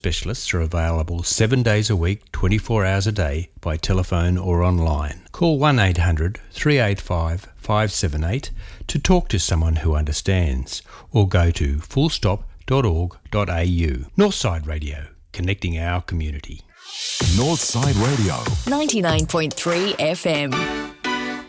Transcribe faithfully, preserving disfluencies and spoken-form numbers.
Specialists are available seven days a week, twenty-four hours a day by telephone or online. Call one eight hundred three eight five five seven eight to talk to someone who understands, or go to full stop dot org dot a u. Northside Radio, connecting our community. Northside Radio. ninety-nine point three F M.